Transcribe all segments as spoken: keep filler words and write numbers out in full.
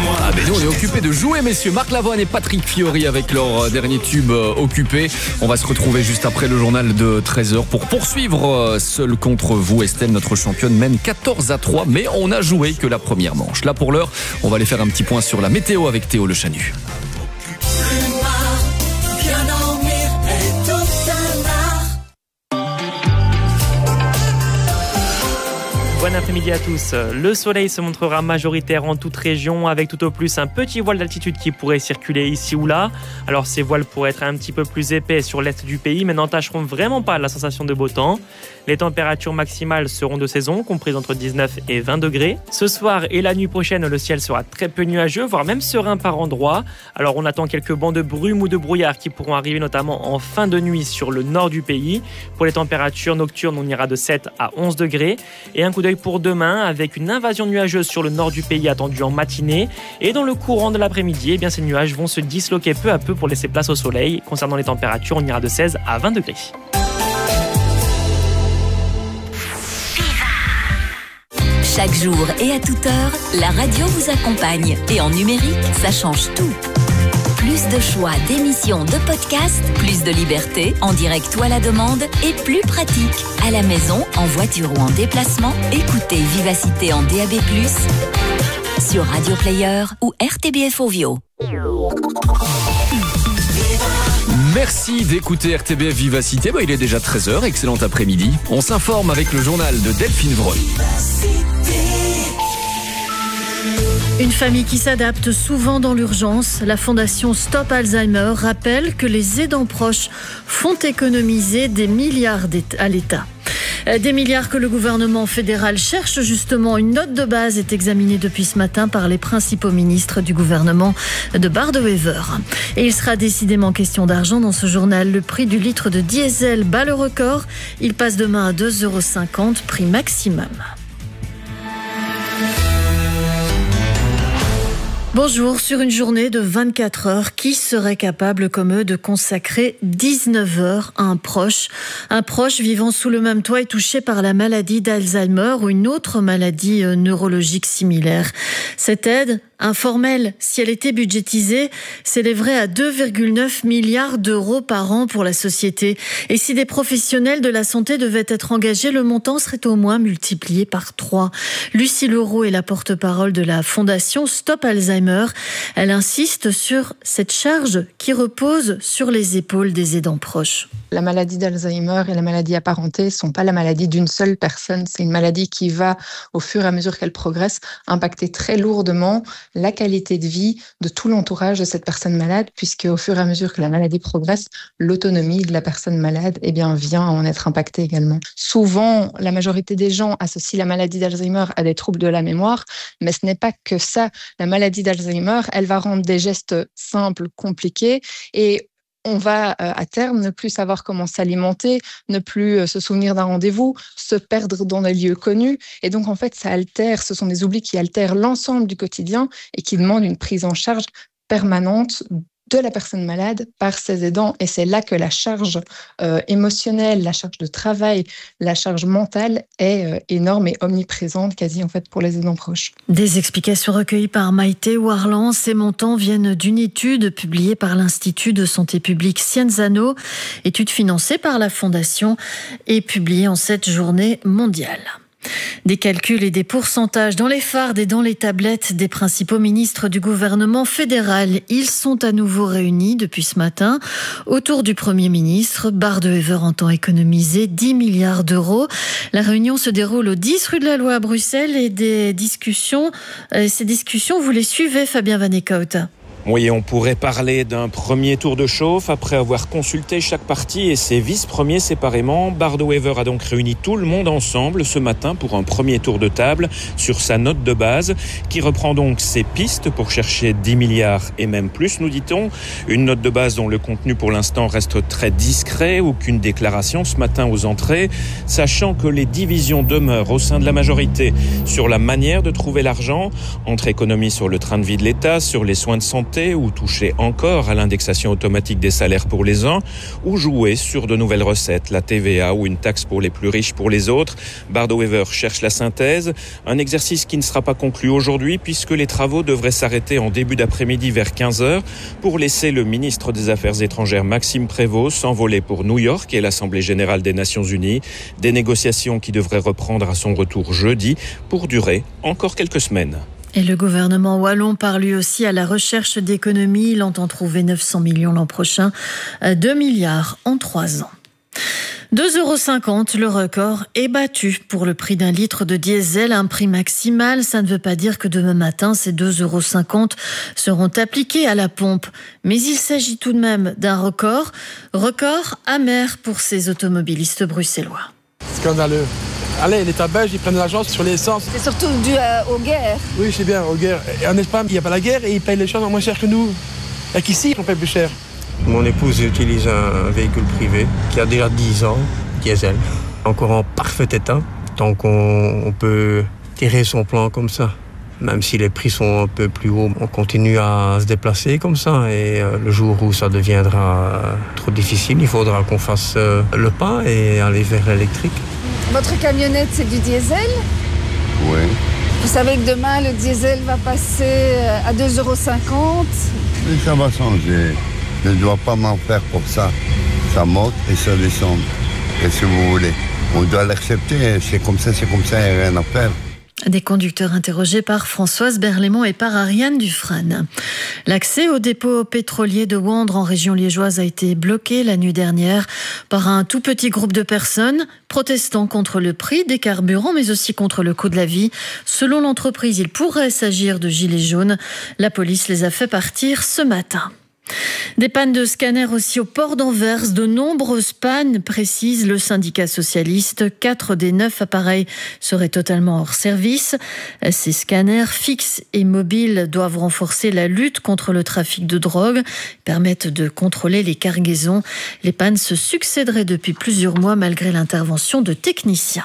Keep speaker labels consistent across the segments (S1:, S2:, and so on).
S1: Ah ben nous on est occupés de jouer messieurs. Marc Lavoine et Patrick Fiori avec leur dernier tube euh, occupé. On va se retrouver juste après le journal de treize heures pour poursuivre euh, seul contre vous. Estelle, notre championne, mène quatorze à trois, mais on n'a joué que la première manche. Là pour l'heure, on va aller faire un petit point sur la météo avec Théo Le Chanu.
S2: Bon après-midi à tous. Le soleil se montrera majoritaire en toute région avec tout au plus un petit voile d'altitude qui pourrait circuler ici ou là. Alors ces voiles pourraient être un petit peu plus épais sur l'est du pays mais n'entacheront vraiment pas la sensation de beau temps. Les températures maximales seront de saison, comprises entre dix-neuf et vingt degrés. Ce soir et la nuit prochaine, le ciel sera très peu nuageux, voire même serein par endroits. Alors on attend quelques bancs de brume ou de brouillard qui pourront arriver notamment en fin de nuit sur le nord du pays. Pour les températures nocturnes, on ira de sept à onze degrés. Et un coup d'œil pour demain avec une invasion nuageuse sur le nord du pays attendue en matinée. Et dans le courant de l'après-midi, eh bien, ces nuages vont se disloquer peu à peu pour laisser place au soleil. Concernant les températures, on ira de seize à vingt degrés.
S3: Chaque jour et à toute heure, la radio vous accompagne. Et en numérique, ça change tout. Plus de choix d'émissions, de podcasts, plus de liberté, en direct ou à la demande, et plus pratique. À la maison, en voiture ou en déplacement, écoutez Vivacité en D A B plus, sur Radio Player ou R T B F Ovio.
S1: Merci d'écouter R T B F Vivacité. Bah, il est déjà treize heures, excellent après-midi. On s'informe avec le journal de Delphine Vreux.
S4: Une famille qui s'adapte souvent dans l'urgence. La fondation Stop Alzheimer rappelle que les aidants proches font économiser des milliards à l'État. Des milliards que le gouvernement fédéral cherche justement. Une note de base est examinée depuis ce matin par les principaux ministres du gouvernement de Bart De Wever. Et il sera décidément question d'argent dans ce journal. Le prix du litre de diesel bat le record. Il passe demain à deux euros cinquante, prix maximum. Bonjour, sur une journée de vingt-quatre heures, qui serait capable comme eux de consacrer dix-neuf heures à un proche ? Un proche vivant sous le même toit et touché par la maladie d'Alzheimer ou une autre maladie neurologique similaire. Cette aide, informelle, si elle était budgétisée, s'élèverait à deux virgule neuf milliards d'euros par an pour la société. Et si des professionnels de la santé devaient être engagés, le montant serait au moins multiplié par trois. Lucie Leroux est la porte-parole de la fondation Stop Alzheimer. Elle insiste sur cette charge qui repose sur les épaules des aidants proches.
S5: La maladie d'Alzheimer et la maladie apparentée ne sont pas la maladie d'une seule personne. C'est une maladie qui va, au fur et à mesure qu'elle progresse, impacter très lourdement la qualité de vie de tout l'entourage de cette personne malade, puisque au fur et à mesure que la maladie progresse, l'autonomie de la personne malade eh bien, vient à en être impactée également. Souvent, la majorité des gens associent la maladie d'Alzheimer à des troubles de la mémoire, mais ce n'est pas que ça. La maladie d'Alzheimer, elle va rendre des gestes simples compliqués et on va à terme ne plus savoir comment s'alimenter, ne plus se souvenir d'un rendez-vous, se perdre dans des lieux connus. Et donc, en fait, ça altère, ce sont des oublis qui altèrent l'ensemble du quotidien et qui demandent une prise en charge permanente de la personne malade par ses aidants. Et c'est là que la charge euh, émotionnelle, la charge de travail, la charge mentale est euh, énorme et omniprésente quasi en fait pour les aidants proches.
S4: Des explications recueillies par Maïté Warlan. Ces montants viennent d'une étude publiée par l'Institut de santé publique Scienzano, étude financée par la Fondation et publiée en cette journée mondiale. Des calculs et des pourcentages dans les fardes et dans les tablettes des principaux ministres du gouvernement fédéral. Ils sont à nouveau réunis depuis ce matin autour du Premier ministre. Bart De Wever entend économiser dix milliards d'euros. La réunion se déroule au dix rue de la Loi à Bruxelles et des discussions, euh, ces discussions, vous les suivez, Fabien Van Eekhout?
S6: Oui, on pourrait parler d'un premier tour de chauffe après avoir consulté chaque parti et ses vice-premiers séparément. Bart De Wever a donc réuni tout le monde ensemble ce matin pour un premier tour de table sur sa note de base qui reprend donc ses pistes pour chercher dix milliards et même plus, nous dit-on. Une note de base dont le contenu pour l'instant reste très discret, aucune déclaration ce matin aux entrées, sachant que les divisions demeurent au sein de la majorité sur la manière de trouver l'argent entre économies sur le train de vie de l'État, sur les soins de santé santé ou toucher encore à l'indexation automatique des salaires pour les uns ou jouer sur de nouvelles recettes, la T V A ou une taxe pour les plus riches pour les autres. Bardot-Wever cherche la synthèse, un exercice qui ne sera pas conclu aujourd'hui puisque les travaux devraient s'arrêter en début d'après-midi vers quinze heures pour laisser le ministre des Affaires étrangères Maxime Prévost s'envoler pour New York et l'Assemblée générale des Nations unies. Des négociations qui devraient reprendre à son retour jeudi pour durer encore quelques semaines.
S4: Et le gouvernement wallon part lui aussi à la recherche d'économies. Il entend trouver neuf cents millions l'an prochain, deux milliards en trois ans. deux euros cinquante, le record est battu pour le prix d'un litre de diesel, un prix maximal. Ça ne veut pas dire que demain matin, ces deux euros cinquante seront appliqués à la pompe. Mais il s'agit tout de même d'un record, record amer pour ces automobilistes bruxellois.
S7: Scandaleux. Allez, l'État belge, ils prennent de l'argent sur l'essence.
S8: C'est surtout dû euh, aux guerres.
S7: Oui, je sais bien, aux guerres. Et en Espagne, il n'y a pas la guerre et ils payent les choses moins cher que nous. Il n'y a qu'ici qu'on paye plus cher.
S9: Mon épouse utilise un véhicule privé qui a déjà dix ans, diesel, encore en parfait état. Donc on, on peut tirer son plan comme ça. Même si les prix sont un peu plus hauts, on continue à se déplacer comme ça. Et euh, le jour où ça deviendra euh, trop difficile, il faudra qu'on fasse euh, le pas et aller vers l'électrique.
S8: Votre camionnette, c'est du diesel ?
S10: Oui.
S8: Vous savez que demain, le diesel va passer à deux euros cinquante.
S10: Mais ça va changer. Je ne dois pas m'en faire pour ça. Ça monte et ça descend. Qu'est-ce que vous voulez ? On doit l'accepter. C'est comme ça, c'est comme ça, il n'y a rien à faire.
S4: Des conducteurs interrogés par Françoise Berlaymont et par Ariane Dufresne. L'accès au dépôt pétrolier de Wandre en région liégeoise a été bloqué la nuit dernière par un tout petit groupe de personnes protestant contre le prix des carburants mais aussi contre le coût de la vie. Selon l'entreprise, il pourrait s'agir de gilets jaunes. La police les a fait partir ce matin. Des pannes de scanner aussi au port d'Anvers. De nombreuses pannes, précise le syndicat socialiste. Quatre des neuf appareils seraient totalement hors service. Ces scanners fixes et mobiles doivent renforcer la lutte contre le trafic de drogue, permettent de contrôler les cargaisons. Les pannes se succéderaient depuis plusieurs mois malgré l'intervention de techniciens.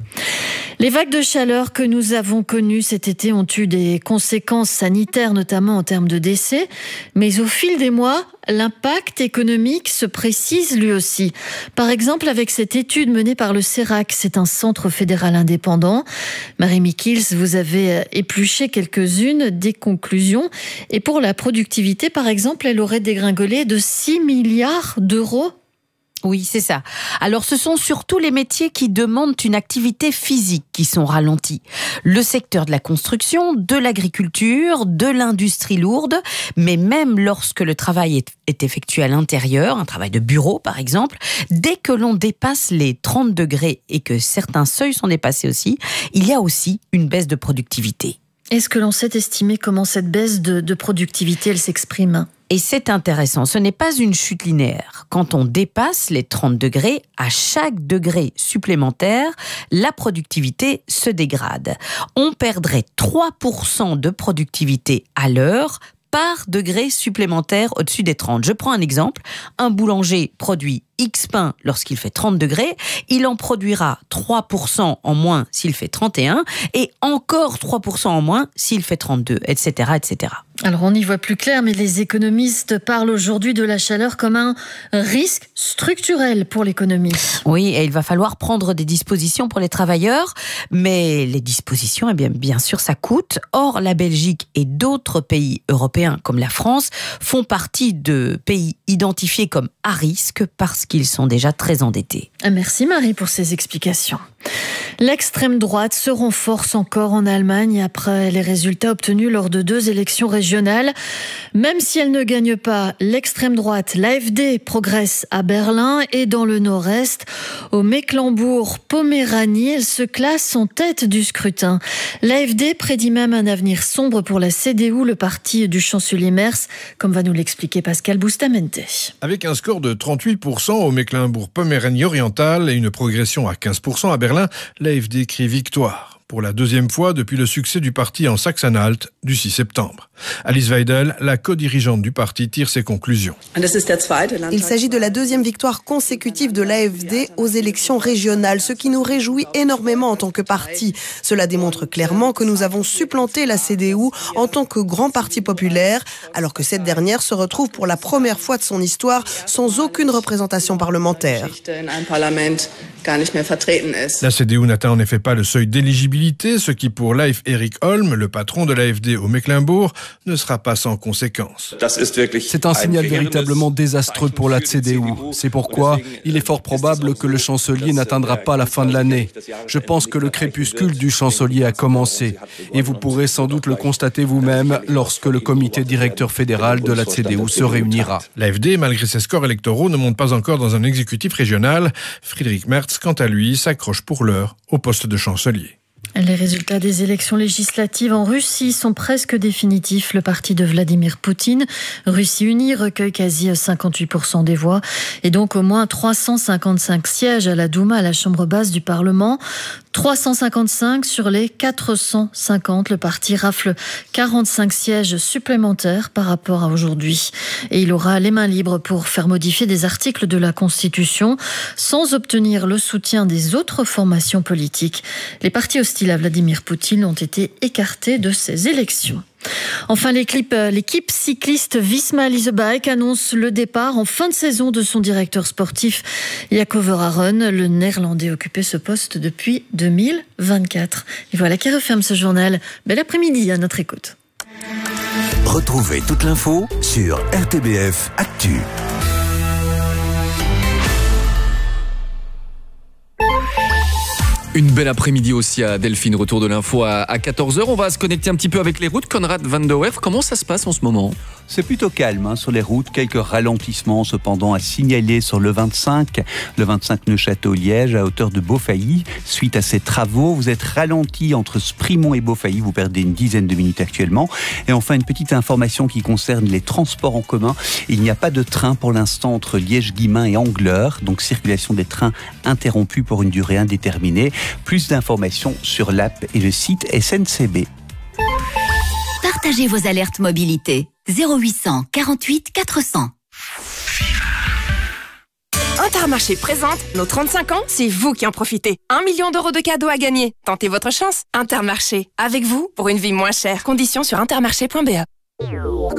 S4: Les vagues de chaleur que nous avons connues cet été ont eu des conséquences sanitaires, notamment en termes de décès. Mais au fil des mois, l'impact économique se précise lui aussi. Par exemple, avec cette étude menée par le CERAC, c'est un centre fédéral indépendant. Marie Mikils, vous avez épluché quelques-unes des conclusions. Et pour la productivité, par exemple, elle aurait dégringolé de six milliards d'euros.
S11: Oui, c'est ça. Alors, ce sont surtout les métiers qui demandent une activité physique qui sont ralentis. Le secteur de la construction, de l'agriculture, de l'industrie lourde, mais même lorsque le travail est, est effectué à l'intérieur, un travail de bureau par exemple, dès que l'on dépasse les trente degrés et que certains seuils sont dépassés aussi, il y a aussi une baisse de productivité.
S4: Est-ce que l'on sait estimer comment cette baisse de, de productivité, elle s'exprime ?
S11: Et c'est intéressant, ce n'est pas une chute linéaire. Quand on dépasse les trente degrés, à chaque degré supplémentaire, la productivité se dégrade. On perdrait trois pour cent de productivité à l'heure par degré supplémentaire au-dessus des trente. Je prends un exemple. Un boulanger produit X pain lorsqu'il fait trente degrés, il en produira trois pour cent en moins s'il fait trente et un et encore trois pour cent en moins s'il fait trente-deux, et cetera, et cetera.
S4: Alors on y voit plus clair, mais les économistes parlent aujourd'hui de la chaleur comme un risque structurel pour l'économie.
S11: Oui, et il va falloir prendre des dispositions pour les travailleurs, mais les dispositions, eh bien, bien sûr, ça coûte. Or, la Belgique et d'autres pays européens comme la France font partie de pays identifiés comme à risque parce qu'ils sont déjà très endettés.
S4: Merci Marie pour ces explications. L'extrême droite se renforce encore en Allemagne après les résultats obtenus lors de deux élections régionales. Même si elle ne gagne pas, l'extrême droite, l'A F D, progresse à Berlin et dans le nord-est. Au Mecklembourg-Poméranie, elle se classe en tête du scrutin. L'A F D prédit même un avenir sombre pour la C D U, le parti du chancelier Merz, comme va nous l'expliquer Pascal Bustamante.
S12: Avec un score de trente-huit pour cent au Mecklembourg-Poméranie orientale et une progression à quinze pour cent à Berlin, l'A F D crie victoire. pour la deuxième fois depuis le succès du parti en Saxe-Anhalt du six septembre. Alice Weidel, la co-dirigeante du parti, tire ses conclusions.
S13: Il s'agit de la deuxième victoire consécutive de l'A F D aux élections régionales, ce qui nous réjouit énormément en tant que parti. Cela démontre clairement que nous avons supplanté la C D U en tant que grand parti populaire, alors que cette dernière se retrouve pour la première fois de son histoire sans aucune représentation parlementaire.
S12: La C D U n'atteint en effet pas le seuil d'éligibilité, ce qui pour Leif Erik Holm, le patron de l'A F D au Mecklembourg, ne sera pas sans conséquences.
S14: C'est un signal véritablement désastreux pour la C D U. C'est pourquoi il est fort probable que le chancelier n'atteindra pas la fin de l'année. Je pense que le crépuscule du chancelier a commencé. Et vous pourrez sans doute le constater vous-même lorsque le comité directeur fédéral de la C D U se réunira.
S12: L'A F D, malgré ses scores électoraux, ne monte pas encore dans un exécutif régional. Friedrich Merz, quant à lui, s'accroche pour l'heure au poste de chancelier.
S4: Les résultats des élections législatives en Russie sont presque définitifs. Le parti de Vladimir Poutine, Russie Unie, recueille quasi cinquante-huit pour cent des voix et donc au moins trois cent cinquante-cinq sièges à la Douma, à la chambre basse du Parlement. trois cent cinquante-cinq sur les quatre cent cinquante. Le parti rafle quarante-cinq sièges supplémentaires par rapport à aujourd'hui. Et il aura les mains libres pour faire modifier des articles de la Constitution sans obtenir le soutien des autres formations politiques. Les partis hostiles à Vladimir Poutine ont été écartés de ces élections. Enfin, l'équipe, l'équipe cycliste Visma Leasebike annonce le départ en fin de saison de son directeur sportif Jaco Verhaeren. Le Néerlandais occupait ce poste depuis deux mille vingt-quatre. Et voilà qui referme ce journal. Bel après-midi à notre écoute.
S15: Retrouvez toute l'info sur R T B F Actu.
S1: Une belle après-midi aussi à Delphine, retour de l'info à quatorze heures. On va se connecter un petit peu avec les routes. Konrad van der Werf, comment ça se passe en ce moment ?
S16: C'est plutôt calme hein, sur les routes, quelques ralentissements cependant à signaler sur le vingt-cinq, le vingt-cinq Neuchâtel-Liège à hauteur de Beaufailly. Suite à ces travaux, vous êtes ralenti entre Sprimont et Beaufailly, vous perdez une dizaine de minutes actuellement. Et enfin, une petite information qui concerne les transports en commun. Il n'y a pas de train pour l'instant entre Liège-Guillemins et Angleur, donc circulation des trains interrompue pour une durée indéterminée. Plus d'informations sur l'app et le site S N C B.
S3: Partagez vos alertes mobilité. zéro huit cent quarante-huit quatre cents.
S17: Intermarché présente nos trente-cinq ans, c'est vous qui en profitez. Un million d'euros de cadeaux à gagner. Tentez votre chance. Intermarché, avec vous pour une vie moins chère. Conditions sur intermarché point b e.